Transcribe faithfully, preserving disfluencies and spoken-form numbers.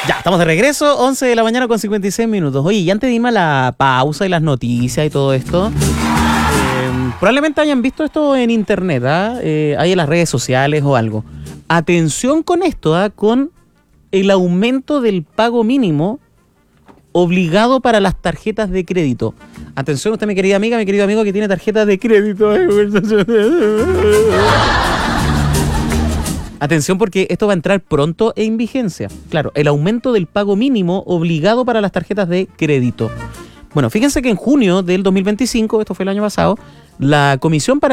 Ya, estamos de regreso, once de la mañana con cincuenta y seis minutos. Oye, y antes de irme a la pausa y las noticias y todo esto, eh, probablemente hayan visto esto en internet, ¿ah? Eh, hay en las redes sociales o algo. Atención con esto, ¿ah? Con el aumento del pago mínimo obligado para las tarjetas de crédito. Atención usted, mi querida amiga, mi querido amigo que tiene tarjetas de crédito. Atención porque esto va a entrar pronto en vigencia. Claro, el aumento del pago mínimo obligado para las tarjetas de crédito. Bueno, fíjense que en junio del dos mil veinticinco, esto fue el año pasado, la Comisión para